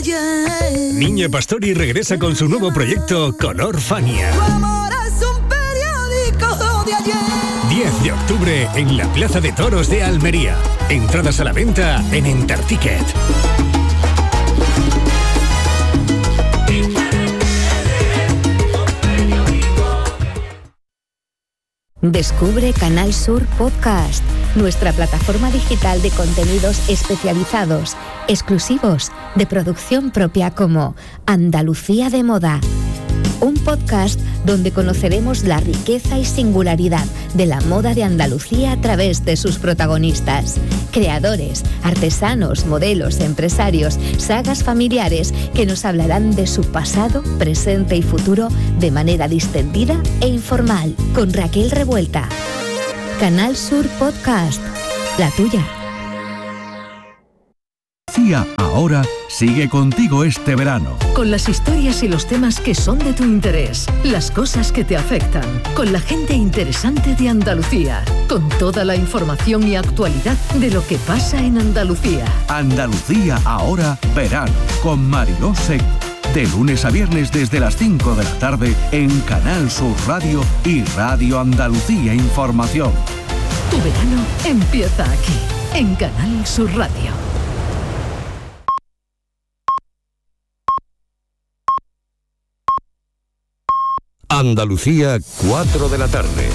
Niña Pastori regresa con su nuevo proyecto Color Fania. 10 de octubre en la Plaza de Toros de Almería. Entradas a la venta en Enterticket. Descubre Canal Sur Podcast, nuestra plataforma digital de contenidos especializados, exclusivos, de producción propia, como Andalucía de Moda. Un podcast donde conoceremos la riqueza y singularidad de la moda de Andalucía a través de sus protagonistas. Creadores, artesanos, modelos, empresarios, sagas familiares que nos hablarán de su pasado, presente y futuro de manera distendida e informal. Con Raquel Revuelta. Canal Sur Podcast, la tuya. Andalucía ahora sigue contigo este verano. Con las historias y los temas que son de tu interés, las cosas que te afectan, con la gente interesante de Andalucía, con toda la información y actualidad de lo que pasa en Andalucía. Andalucía ahora verano, con Mariló Seco. De lunes a viernes desde las 5 de la tarde en Canal Sur Radio y Radio Andalucía Información. Tu verano empieza aquí, en Canal Sur Radio. Andalucía, 4 de la tarde.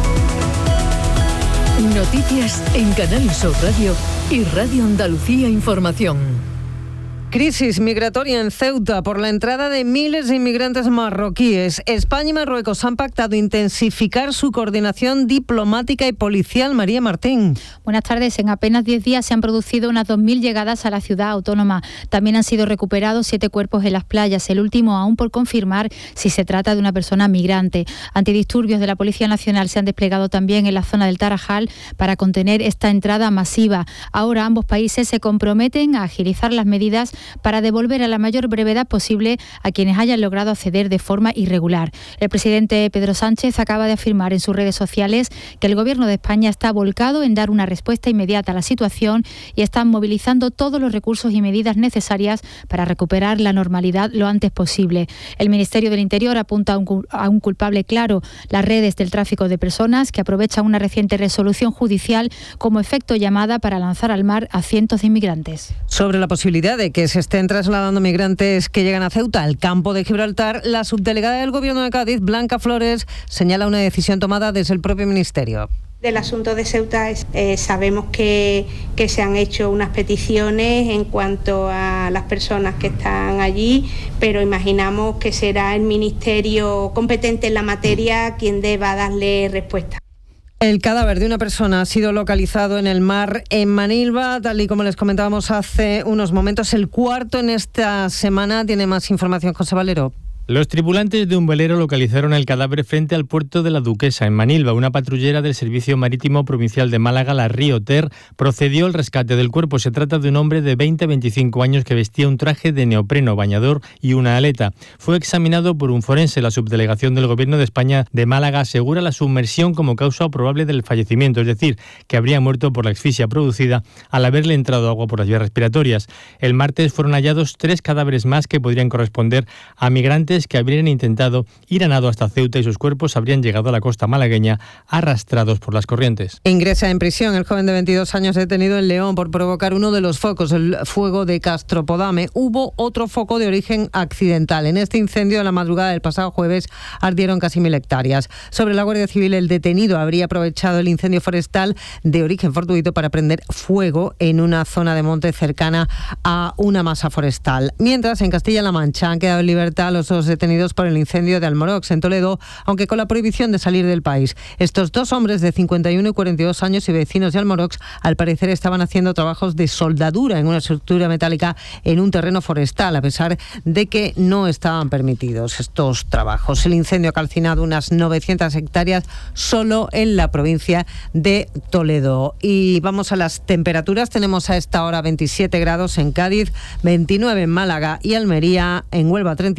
Noticias en Canal Sur Radio y Radio Andalucía Información. Crisis migratoria en Ceuta por la entrada de miles de inmigrantes marroquíes. España y Marruecos han pactado intensificar su coordinación diplomática y policial. María Martín. Buenas tardes. En apenas 10 días se han producido unas 2.000 llegadas a la ciudad autónoma. También han sido recuperados 7 cuerpos en las playas, el último aún por confirmar si se trata de una persona migrante. Antidisturbios de la Policía Nacional se han desplegado también en la zona del Tarajal para contener esta entrada masiva. Ahora ambos países se comprometen a agilizar las medidas para devolver a la mayor brevedad posible a quienes hayan logrado acceder de forma irregular. El presidente Pedro Sánchez acaba de afirmar en sus redes sociales que el Gobierno de España está volcado en dar una respuesta inmediata a la situación y están movilizando todos los recursos y medidas necesarias para recuperar la normalidad lo antes posible. El Ministerio del Interior apunta a un culpable claro: las redes del tráfico de personas, que aprovechan una reciente resolución judicial como efecto llamada para lanzar al mar a cientos de inmigrantes. Sobre la posibilidad de que se estén trasladando migrantes que llegan a Ceuta al campo de Gibraltar, la subdelegada del Gobierno de Cádiz, Blanca Flores, señala una decisión tomada desde el propio Ministerio. Del asunto de Ceuta sabemos que se han hecho unas peticiones en cuanto a las personas que están allí, pero imaginamos que será el Ministerio competente en la materia quien deba darle respuesta. El cadáver de una persona ha sido localizado en el mar en Manilva, tal y como les comentábamos hace unos momentos. El cuarto en esta semana. Tiene más información José Valero. Los tripulantes de un velero localizaron el cadáver frente al puerto de la Duquesa, en Manilva. Una patrullera del Servicio Marítimo Provincial de Málaga, la Río Ter, procedió al rescate del cuerpo. Se trata de un hombre de 20-25 años que vestía un traje de neopreno, bañador y una aleta. Fue examinado por un forense. La subdelegación del Gobierno de España de Málaga asegura la sumersión como causa probable del fallecimiento, es decir, que habría muerto por la asfixia producida al haberle entrado agua por las vías respiratorias. El martes fueron hallados 3 cadáveres más que podrían corresponder a migrantes que habrían intentado ir a nado hasta Ceuta y sus cuerpos habrían llegado a la costa malagueña arrastrados por las corrientes. Ingresa en prisión el joven de 22 años detenido en León por provocar uno de los focos, el fuego de Castropodame. Hubo otro foco de origen accidental. En este incendio de la madrugada del pasado jueves ardieron casi 1.000 hectáreas. Sobre la Guardia Civil, el detenido habría aprovechado el incendio forestal de origen fortuito para prender fuego en una zona de monte cercana a una masa forestal. Mientras, en Castilla-La Mancha han quedado en libertad los 2 detenidos por el incendio de Almorox, en Toledo, aunque con la prohibición de salir del país. Estos 2 hombres de 51 y 42 años y vecinos de Almorox, al parecer estaban haciendo trabajos de soldadura en una estructura metálica en un terreno forestal, a pesar de que no estaban permitidos estos trabajos. El incendio ha calcinado unas 900 hectáreas solo en la provincia de Toledo. Y vamos a las temperaturas. Tenemos a esta hora 27 grados en Cádiz, 29 en Málaga y Almería, en Huelva 33,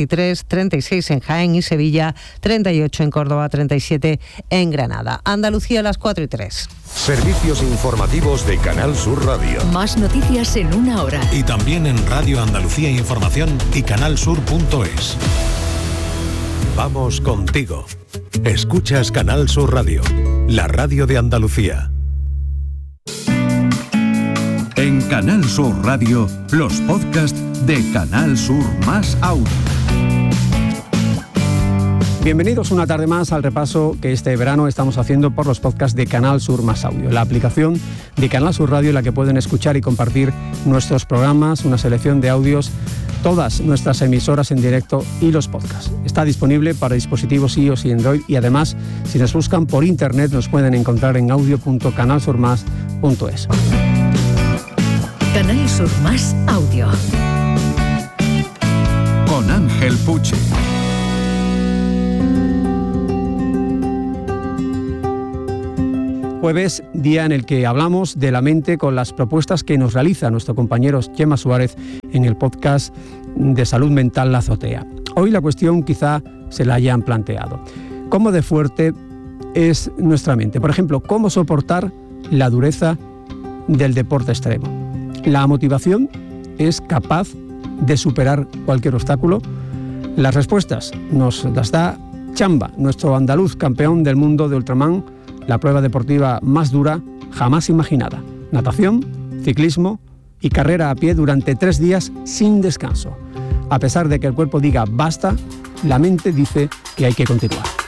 36 en Jaén y Sevilla, 38 en Córdoba, 37 en Granada. Andalucía a las 4:03. Servicios informativos de Canal Sur Radio. Más noticias en una hora. Y también en Radio Andalucía Información y canalsur.es. Vamos contigo. Escuchas Canal Sur Radio, la radio de Andalucía. En Canal Sur Radio, los podcasts de Canal Sur Más Audio. Bienvenidos una tarde más al repaso que este verano estamos haciendo por los podcasts de Canal Sur Más Audio, la aplicación de Canal Sur Radio en la que pueden escuchar y compartir nuestros programas, una selección de audios, todas nuestras emisoras en directo y los podcasts. Está disponible para dispositivos iOS y Android y además, si nos buscan por internet, nos pueden encontrar en audio.canalsurmas.es. Canal Sur Más Audio. Con Ángel Puche. Jueves, día en el que hablamos de la mente con las propuestas que nos realiza nuestro compañero Chema Suárez en el podcast de salud mental La Azotea. Hoy la cuestión quizá se la hayan planteado. ¿Cómo de fuerte es nuestra mente? Por ejemplo, ¿cómo soportar la dureza del deporte extremo? ¿La motivación es capaz de superar cualquier obstáculo? Las respuestas nos las da Chamba, nuestro andaluz campeón del mundo de ultramán, la prueba deportiva más dura jamás imaginada. Natación, ciclismo y carrera a pie durante 3 días sin descanso. A pesar de que el cuerpo diga basta, la mente dice que hay que continuar.